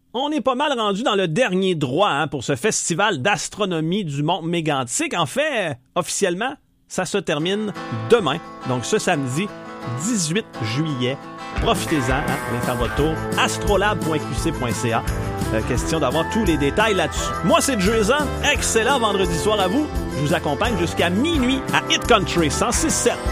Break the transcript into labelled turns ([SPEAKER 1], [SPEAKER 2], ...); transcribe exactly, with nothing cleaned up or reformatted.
[SPEAKER 1] on est pas mal rendu dans le dernier droit hein, pour ce festival d'astronomie du Mont Mégantic. En fait, officiellement, ça se termine demain, donc ce samedi dix-huit juillet. Profitez-en, hein, allez faire votre tour. astrolab point q c point c a. Euh, question d'avoir tous les détails là-dessus. Moi, c'est Jason. Excellent vendredi soir à vous. Je vous accompagne jusqu'à minuit à Hit Country cent six sept.